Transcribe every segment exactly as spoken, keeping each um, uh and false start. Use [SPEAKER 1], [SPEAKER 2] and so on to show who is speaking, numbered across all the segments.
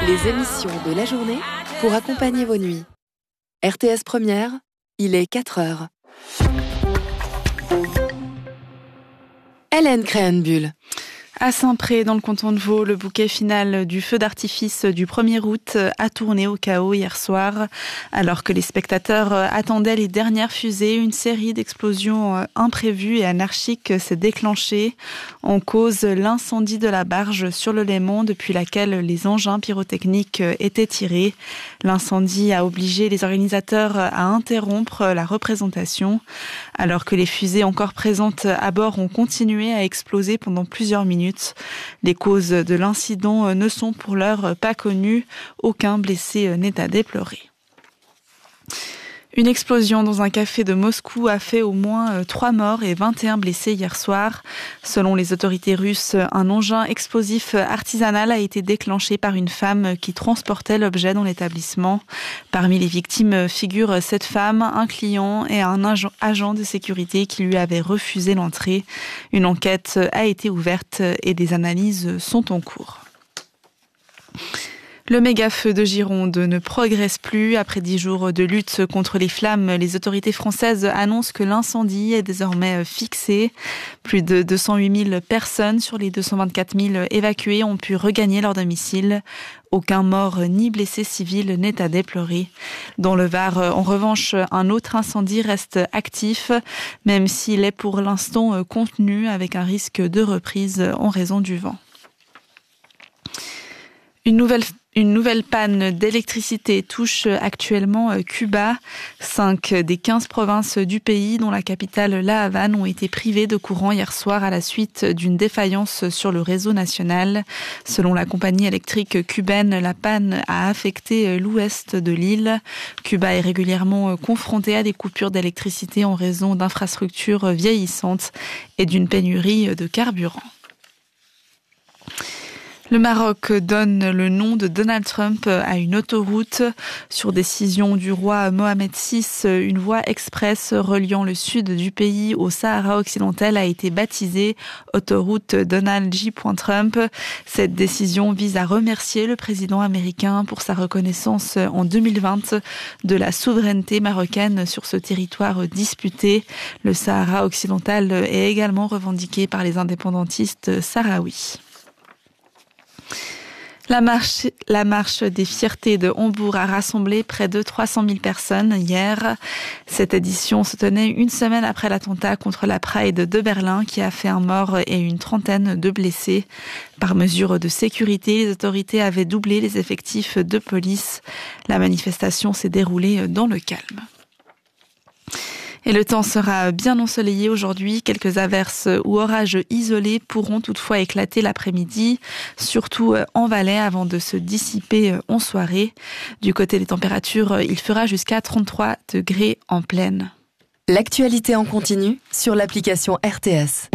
[SPEAKER 1] Les émissions de la journée pour accompagner vos nuits. R T S Première, il est quatre heures. Hélène Créhenbuhl.
[SPEAKER 2] À Saint-Pré, dans le canton de Vaud, le bouquet final du feu d'artifice du premier août a tourné au chaos hier soir. Alors que les spectateurs attendaient les dernières fusées, une série d'explosions imprévues et anarchiques s'est déclenchée. En cause, l'incendie de la barge sur le Léman, depuis laquelle les engins pyrotechniques étaient tirés. L'incendie a obligé les organisateurs à interrompre la représentation. Alors que les fusées encore présentes à bord ont continué à exploser pendant plusieurs minutes. Les causes de l'incident ne sont pour l'heure pas connues. Aucun blessé n'est à déplorer. Une explosion dans un café de Moscou a fait au moins trois morts et vingt et un blessés hier soir. Selon les autorités russes, un engin explosif artisanal a été déclenché par une femme qui transportait l'objet dans l'établissement. Parmi les victimes figurent cette femme, un client et un agent de sécurité qui lui avait refusé l'entrée. Une enquête a été ouverte et des analyses sont en cours. Le méga-feu de Gironde ne progresse plus. Après dix jours de lutte contre les flammes, les autorités françaises annoncent que l'incendie est désormais fixé. Plus de deux cent huit mille personnes sur les deux cent vingt-quatre mille évacuées ont pu regagner leur domicile. Aucun mort ni blessé civil n'est à déplorer. Dans le Var, en revanche, un autre incendie reste actif, même s'il est pour l'instant contenu avec un risque de reprise en raison du vent. Une nouvelle Une nouvelle panne d'électricité touche actuellement Cuba. Cinq des quinze provinces du pays, dont la capitale La Havane, ont été privées de courant hier soir à la suite d'une défaillance sur le réseau national. Selon la compagnie électrique cubaine, la panne a affecté l'ouest de l'île. Cuba est régulièrement confronté à des coupures d'électricité en raison d'infrastructures vieillissantes et d'une pénurie de carburant. Le Maroc donne le nom de Donald Trump à une autoroute. Sur décision du roi Mohamed six, une voie express reliant le sud du pays au Sahara occidental a été baptisée autoroute Donald J. Trump. Cette décision vise à remercier le président américain pour sa reconnaissance en deux mille vingt de la souveraineté marocaine sur ce territoire disputé. Le Sahara occidental est également revendiqué par les indépendantistes sahraouis. La marche, la marche des fiertés de Hambourg a rassemblé près de trois cent mille personnes hier. Cette édition se tenait une semaine après l'attentat contre la Pride de Berlin qui a fait un mort et une trentaine de blessés. Par mesure de sécurité, les autorités avaient doublé les effectifs de police. La manifestation s'est déroulée dans le calme. Et le temps sera bien ensoleillé aujourd'hui. Quelques averses ou orages isolés pourront toutefois éclater l'après-midi, surtout en Valais, avant de se dissiper en soirée. Du côté des températures, il fera jusqu'à trente-trois degrés en plaine.
[SPEAKER 1] L'actualité en continu sur l'application R T S.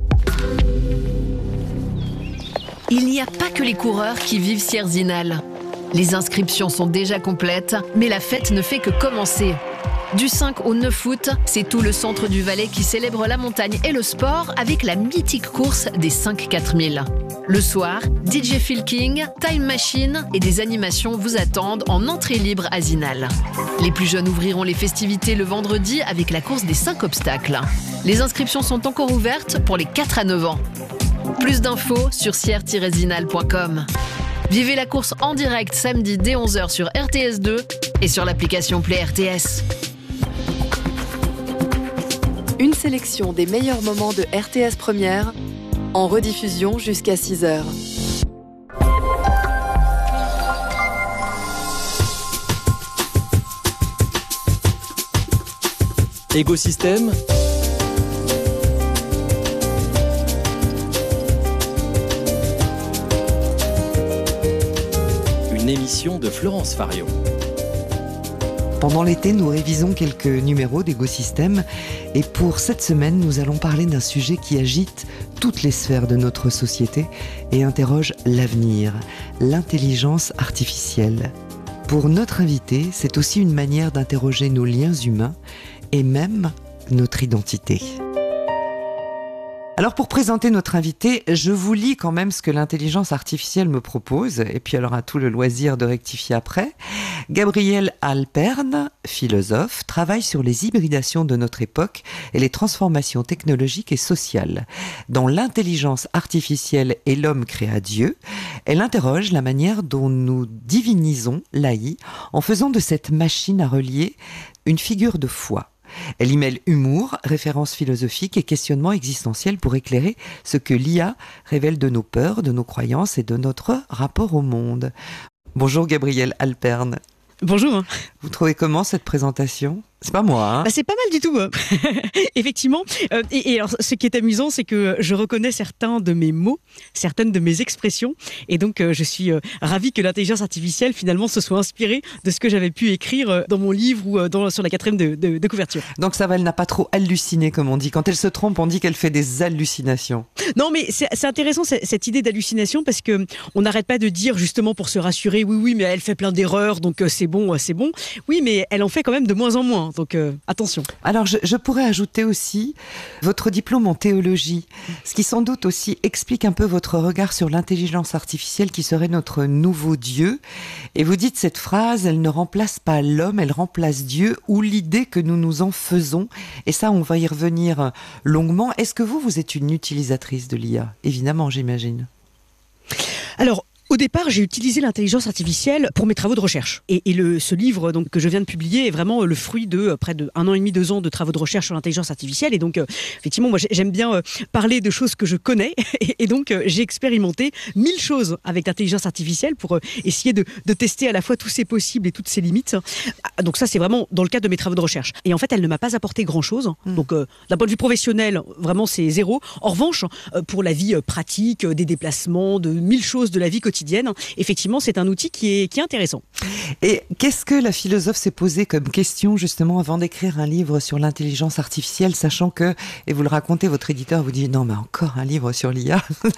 [SPEAKER 3] Il n'y a pas que les coureurs qui vivent Sierzinal. Les inscriptions sont déjà complètes, mais la fête ne fait que commencer. Du cinq au neuf août, c'est tout le centre du Valais qui célèbre la montagne et le sport avec la mythique course des cinq quatre mille. Le soir, D J Phil King, Time Machine et des animations vous attendent en entrée libre à Zinal. Les plus jeunes ouvriront les festivités le vendredi avec la course des cinq obstacles. Les inscriptions sont encore ouvertes pour les quatre à neuf ans. Plus d'infos sur sierre tiret zinal point com. Vivez la course en direct samedi dès onze heures sur R T S deux et sur l'application Play R T S.
[SPEAKER 1] Une sélection des meilleurs moments de R T S Première, en rediffusion jusqu'à six heures.
[SPEAKER 4] Écosystème. Une émission de Florence Fario.
[SPEAKER 5] Pendant l'été, nous révisons quelques numéros d'Écosystème et pour cette semaine, nous allons parler d'un sujet qui agite toutes les sphères de notre société et interroge l'avenir, l'intelligence artificielle. Pour notre invité, c'est aussi une manière d'interroger nos liens humains et même notre identité. Alors pour présenter notre invité, je vous lis quand même ce que l'intelligence artificielle me propose, et puis elle aura tout le loisir de rectifier après. Gabriel Alpern, philosophe, travaille sur les hybridations de notre époque et les transformations technologiques et sociales. Dans l'intelligence artificielle et l'homme créa Dieu, elle interroge la manière dont nous divinisons l'A I en faisant de cette machine à relier une figure de foi. Elle y mêle humour, références philosophiques et questionnements existentiels pour éclairer ce que l'I A révèle de nos peurs, de nos croyances et de notre rapport au monde. Bonjour Gabriel Alpern.
[SPEAKER 6] Bonjour.
[SPEAKER 5] Vous trouvez comment cette présentation ? C'est pas moi, hein ?
[SPEAKER 6] Bah, c'est pas mal du tout, hein. Effectivement. Euh, et, et alors, ce qui est amusant, c'est que je reconnais certains de mes mots, certaines de mes expressions, et donc euh, je suis euh, ravie que l'intelligence artificielle finalement se soit inspirée de ce que j'avais pu écrire euh, dans mon livre ou euh, dans, sur la quatrième de, de, de couverture.
[SPEAKER 5] Donc ça va, elle n'a pas trop halluciné, comme on dit. Quand elle se trompe, on dit qu'elle fait des hallucinations.
[SPEAKER 6] Non, mais c'est, c'est intéressant cette, cette idée d'hallucination parce que on n'arrête pas de dire justement pour se rassurer, oui, oui, mais elle fait plein d'erreurs, donc euh, c'est bon, euh, c'est bon. Oui, mais elle en fait quand même de moins en moins. Donc euh, attention.
[SPEAKER 5] Alors je, je pourrais ajouter aussi votre diplôme en théologie, ce qui sans doute aussi explique un peu votre regard sur l'intelligence artificielle qui serait notre nouveau Dieu. Et vous dites cette phrase, elle ne remplace pas l'homme, elle remplace Dieu ou l'idée que nous nous en faisons. Et ça, on va y revenir longuement. Est-ce que vous, vous êtes une utilisatrice de l'I A ? Évidemment, j'imagine.
[SPEAKER 6] Alors, au départ, j'ai utilisé l'intelligence artificielle pour mes travaux de recherche. Et, et le, ce livre donc, que je viens de publier est vraiment le fruit de euh, près de un an et demi, deux ans de travaux de recherche sur l'intelligence artificielle. Et donc, euh, effectivement, moi, j'aime bien euh, parler de choses que je connais. Et, et donc, euh, j'ai expérimenté mille choses avec l'intelligence artificielle pour euh, essayer de, de tester à la fois tous ses possibles et toutes ses limites. Donc ça, c'est vraiment dans le cadre de mes travaux de recherche. Et en fait, elle ne m'a pas apporté grand-chose. Mmh. Donc, euh, d'un point de vue professionnel, vraiment, c'est zéro. En revanche, euh, pour la vie euh, pratique, euh, des déplacements, de mille choses de la vie quotidienne, effectivement, c'est un outil qui est, qui est intéressant.
[SPEAKER 5] Et qu'est-ce que la philosophe s'est posée comme question, justement, avant d'écrire un livre sur l'intelligence artificielle, sachant que, et vous le racontez, votre éditeur vous dit « Non, mais encore un livre sur l'I A ».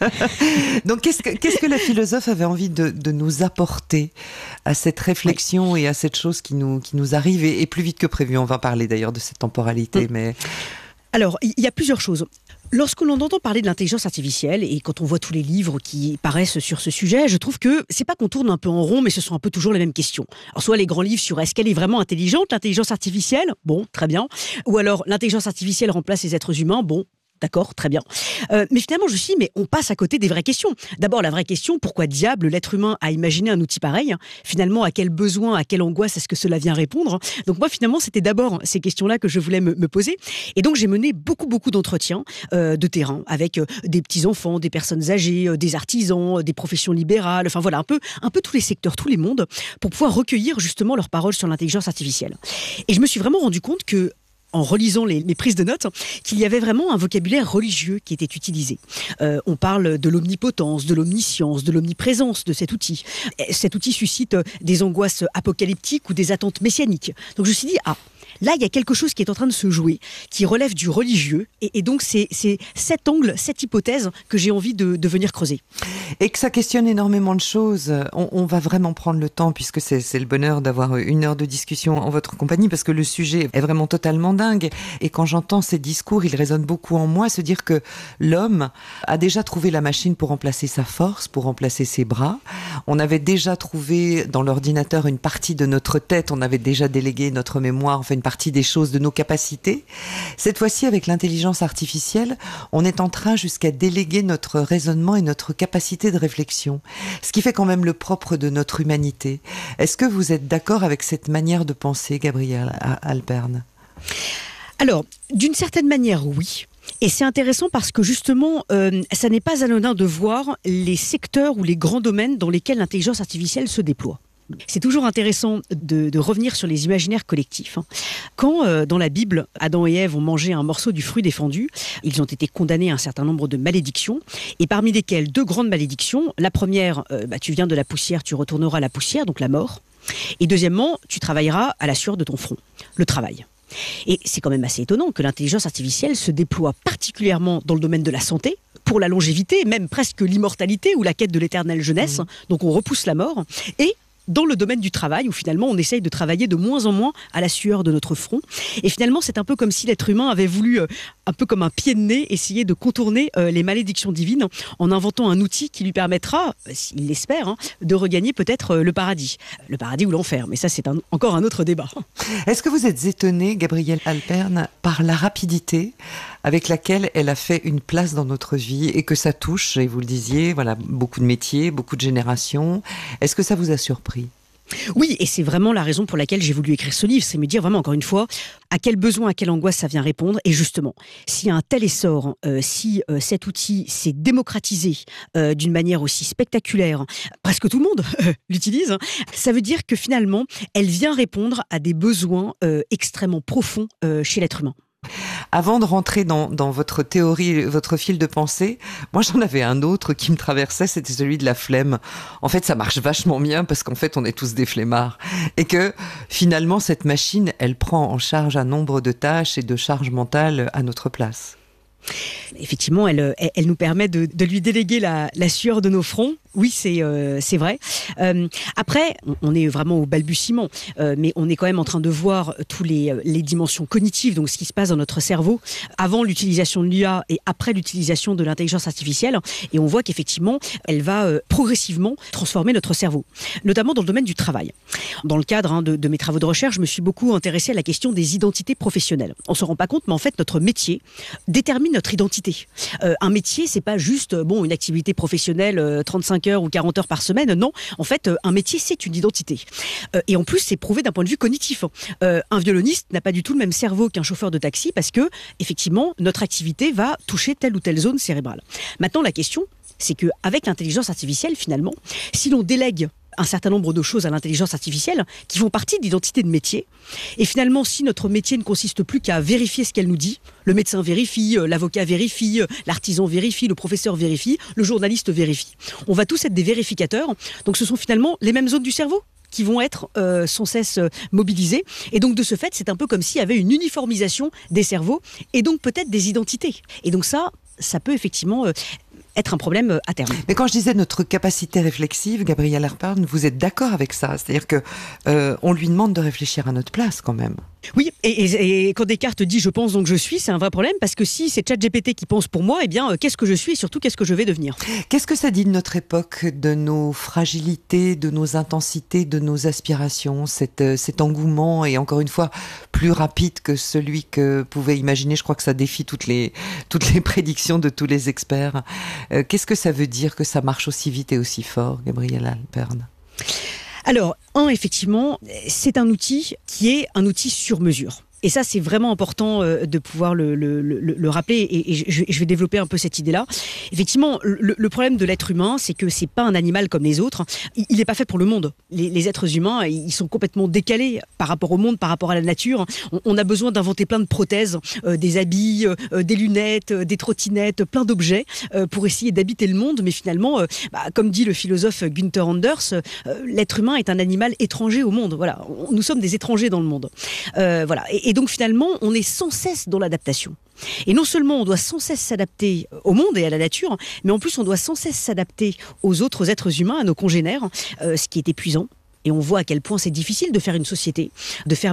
[SPEAKER 5] Donc, qu'est-ce que, qu'est-ce que la philosophe avait envie de, de nous apporter à cette réflexion oui. et à cette chose qui nous, qui nous arrive, et, et plus vite que prévu. On va parler d'ailleurs de cette temporalité, mmh. mais...
[SPEAKER 6] Alors, il y a plusieurs choses. Lorsque l'on entend parler de l'intelligence artificielle et quand on voit tous les livres qui paraissent sur ce sujet, je trouve que c'est pas qu'on tourne un peu en rond, mais ce sont un peu toujours les mêmes questions. Alors soit les grands livres sur est-ce qu'elle est vraiment intelligente, l'intelligence artificielle, bon, très bien. Ou alors l'intelligence artificielle remplace les êtres humains, bon. D'accord, très bien. Euh, mais finalement, je me suis dit, mais on passe à côté des vraies questions. D'abord, la vraie question, pourquoi diable l'être humain a imaginé un outil pareil ? Finalement, à quel besoin, à quelle angoisse est-ce que cela vient répondre ? Donc moi, finalement, c'était d'abord ces questions-là que je voulais me, me poser. Et donc, j'ai mené beaucoup, beaucoup d'entretiens euh, de terrain avec euh, des petits-enfants, des personnes âgées, euh, des artisans, euh, des professions libérales, enfin voilà, un peu, un peu tous les secteurs, tous les mondes, pour pouvoir recueillir justement leurs paroles sur l'intelligence artificielle. Et je me suis vraiment rendu compte que en relisant les, mes prises de notes, qu'il y avait vraiment un vocabulaire religieux qui était utilisé. Euh, on parle de l'omnipotence, de l'omniscience, de l'omniprésence de cet outil. Et cet outil suscite des angoisses apocalyptiques ou des attentes messianiques. Donc je me suis dit, ah, là, il y a quelque chose qui est en train de se jouer, qui relève du religieux. Et, et donc, c'est, c'est cet angle, cette hypothèse que j'ai envie de, de venir creuser.
[SPEAKER 5] Et que ça questionne énormément de choses. On, on va vraiment prendre le temps, puisque c'est, c'est le bonheur d'avoir une heure de discussion en votre compagnie, parce que le sujet est vraiment totalement dingue. Et quand j'entends ces discours, il résonne beaucoup en moi, se dire que l'homme a déjà trouvé la machine pour remplacer sa force, pour remplacer ses bras. On avait déjà trouvé dans l'ordinateur une partie de notre tête, on avait déjà délégué notre mémoire, enfin une partie des choses, de nos capacités. Cette fois-ci, avec l'intelligence artificielle, on est en train jusqu'à déléguer notre raisonnement et notre capacité de réflexion. Ce qui fait quand même le propre de notre humanité. Est-ce que vous êtes d'accord avec cette manière de penser, Gabriel Alpern ?
[SPEAKER 6] Alors, d'une certaine manière, oui. Et c'est intéressant parce que justement, euh, ça n'est pas anodin de voir les secteurs ou les grands domaines dans lesquels l'intelligence artificielle se déploie. C'est toujours intéressant de, de revenir sur les imaginaires collectifs. Quand, euh, dans la Bible, Adam et Ève ont mangé un morceau du fruit défendu, ils ont été condamnés à un certain nombre de malédictions, et parmi lesquelles deux grandes malédictions. La première, euh, bah, tu viens de la poussière, tu retourneras à la poussière, donc la mort. Et deuxièmement, tu travailleras à la sueur de ton front, le travail. Et c'est quand même assez étonnant que l'intelligence artificielle se déploie particulièrement dans le domaine de la santé, pour la longévité, même presque l'immortalité ou la quête de l'éternelle jeunesse. Mmh. Donc on repousse la mort, et dans le domaine du travail, où finalement on essaye de travailler de moins en moins à la sueur de notre front. Et finalement, c'est un peu comme si l'être humain avait voulu, euh, un peu comme un pied de nez, essayer de contourner euh, les malédictions divines en inventant un outil qui lui permettra, euh, s'il l'espère, hein, de regagner peut-être euh, le paradis. Le paradis ou l'enfer, mais ça c'est un, encore un autre débat.
[SPEAKER 5] Est-ce que vous êtes étonnée, Gabrielle Halpern, par la rapidité avec laquelle elle a fait une place dans notre vie et que ça touche, et vous le disiez, voilà, beaucoup de métiers, beaucoup de générations. Est-ce que ça vous a surpris ?
[SPEAKER 6] Oui, et c'est vraiment la raison pour laquelle j'ai voulu écrire ce livre, c'est me dire vraiment, encore une fois, à quel besoin, à quelle angoisse ça vient répondre. Et justement, s'il y a un tel essor, euh, si euh, cet outil s'est démocratisé euh, d'une manière aussi spectaculaire, presque tout le monde euh, l'utilise, ça veut dire que finalement, elle vient répondre à des besoins euh, extrêmement profonds euh, chez l'être humain.
[SPEAKER 5] Avant de rentrer dans, dans votre théorie, votre fil de pensée, moi j'en avais un autre qui me traversait, c'était celui de la flemme. En fait, ça marche vachement bien parce qu'en fait, on est tous des flemmards. Et que finalement, cette machine, elle prend en charge un nombre de tâches et de charges mentales à notre place.
[SPEAKER 6] Effectivement, elle, elle, elle nous permet de, de lui déléguer la, la sueur de nos fronts. Oui, c'est euh, c'est vrai. Euh, après, on est vraiment au balbutiement, euh, mais on est quand même en train de voir tous les, les dimensions cognitives, donc ce qui se passe dans notre cerveau avant l'utilisation de l'I A et après l'utilisation de l'intelligence artificielle. Et on voit qu'effectivement, elle va euh, progressivement transformer notre cerveau, notamment dans le domaine du travail. Dans le cadre hein, de, de mes travaux de recherche, je me suis beaucoup intéressée à la question des identités professionnelles. On se rend pas compte, mais en fait, notre métier détermine notre identité. Euh, un métier, c'est pas juste bon une activité professionnelle euh, trente-cinq heures ou quarante heures par semaine. Non, en fait, euh, un métier, c'est une identité. Euh, et en plus, c'est prouvé d'un point de vue cognitif. Euh, un violoniste n'a pas du tout le même cerveau qu'un chauffeur de taxi parce que, effectivement, notre activité va toucher telle ou telle zone cérébrale. Maintenant, la question, c'est qu'avec l'intelligence artificielle, finalement, si l'on délègue un certain nombre de choses à l'intelligence artificielle qui font partie de l'identité de métier. Et finalement, si notre métier ne consiste plus qu'à vérifier ce qu'elle nous dit, le médecin vérifie, l'avocat vérifie, l'artisan vérifie, le professeur vérifie, le journaliste vérifie. On va tous être des vérificateurs. Donc ce sont finalement les mêmes zones du cerveau qui vont être euh, sans cesse euh, mobilisées. Et donc de ce fait, c'est un peu comme s'il y avait une uniformisation des cerveaux et donc peut-être des identités. Et donc ça, ça peut effectivement... Euh, être un problème à terme.
[SPEAKER 5] Mais quand je disais notre capacité réflexive, Gabrielle Halpern, vous êtes d'accord avec ça ? C'est-à-dire que euh, on lui demande de réfléchir à notre place quand même.
[SPEAKER 6] Oui, et, et, et quand Descartes dit « je pense donc je suis », c'est un vrai problème parce que si c'est ChatGPT qui pense pour moi, eh bien, euh, qu'est-ce que je suis et surtout qu'est-ce que je vais devenir ?
[SPEAKER 5] Qu'est-ce que ça dit de notre époque, de nos fragilités, de nos intensités, de nos aspirations, cet, euh, cet engouement et encore une fois plus rapide que celui que pouvait imaginer, je crois que ça défie toutes les, toutes les prédictions de tous les experts. Euh, qu'est-ce que ça veut dire que ça marche aussi vite et aussi fort, Gabrielle Halpern ?
[SPEAKER 6] Alors, un, effectivement, c'est un outil qui est un outil sur mesure. Et ça, c'est vraiment important euh, de pouvoir le, le, le, le rappeler et, et je, je vais développer un peu cette idée-là. Effectivement, le, le problème de l'être humain, c'est que c'est pas un animal comme les autres. Il n'est pas fait pour le monde. Les, les êtres humains, ils sont complètement décalés par rapport au monde, par rapport à la nature. On, on a besoin d'inventer plein de prothèses, euh, des habits, euh, des lunettes, euh, des trottinettes, plein d'objets euh, pour essayer d'habiter le monde. Mais finalement, euh, bah, comme dit le philosophe Günther Anders, euh, l'être humain est un animal étranger au monde. Voilà, on, nous sommes des étrangers dans le monde. Euh, voilà. Et, Et donc finalement, on est sans cesse dans l'adaptation. Et non seulement on doit sans cesse s'adapter au monde et à la nature, mais en plus on doit sans cesse s'adapter aux autres êtres humains, à nos congénères, euh, ce qui est épuisant. Et on voit à quel point c'est difficile de faire une société, de faire